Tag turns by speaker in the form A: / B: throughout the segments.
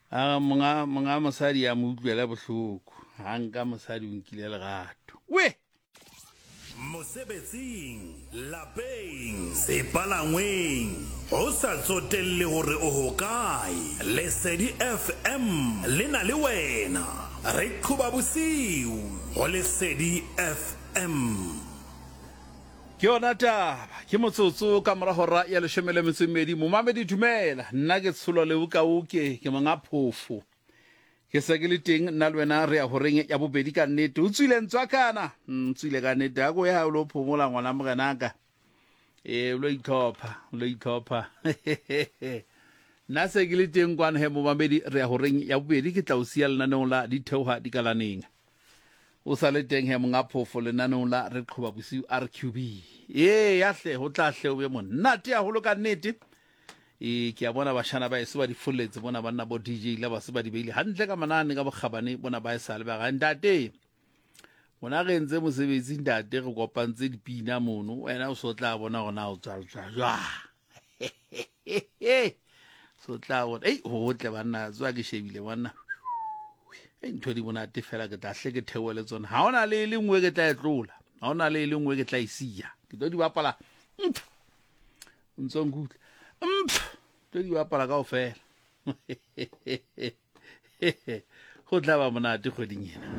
A: monga mosadi ya mo utlwela bohloko ha nka mosadi o nkile legato we
B: mosebetsing lapeng sepalangweng ho sa tsotelle hore o hokae Lesedi FM le na le wena re qhuba bosiu ho Lesedi FM
A: ke yona taba ke motsotso ka mora hora ya 12 momamedi dumela nna ke tsholo le bukauke ke monga phofo ke se ke le teng nna le wena re ya horeng ya bobedi ka nnete o tswile ntswakana tswile ka nnete a go ya lo phomola ngwana morenaka o lo itlhopha nna se ke le teng kwana he momamedi re ya horeng ya bobedi ke tla o sia lenaneng la ditheoha dikalaneng o sa le teng he monga phofo lenaneng la re qhoba bosiu RQB ya hle ho tla hle o be monate a holo ka nnete ke a bona bashana ba se ba di fuletse bona banna bo DJ la ba se ba di beile hantle ka manane ka bokgabane bona ba sa le ba ga ntate bona re ntse mosebetsi ntate re kopantse dipina mono wena o so tla bona gona o tswa so tla bona ho tle banna tswa ke shebile bona ntho di bona tefela ke tla hle ke theole tsona ha ona le lengwe ke tla etlola ha ona le lengwe ke tla isia ke tlo di bapala ntsongutla tlo di bapala ka ofela go tla ba monate kgweding ena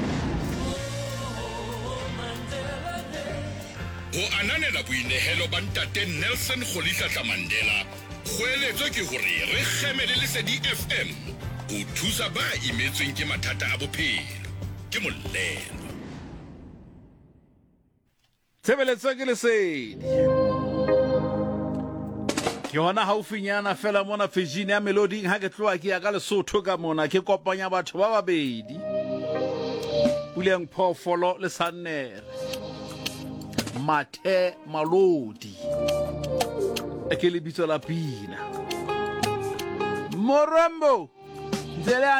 C: go ananela boinehelo ba ntate Nelson Rolihlahla Mandela kgoeletso ke hore re kgemele Lesedi FM go thusa ba imetsweng ke mathata a bophelo ke molelo
A: tshebeletso ke Lesedi ke hona haufinyana fela mona Virginia Melody ha ke tloa ke ya ka Lesotho ka mona ke kopanya batho ba babedi William Phofolo le Sanere Mathe Malodi ke le bitso la pina Morombo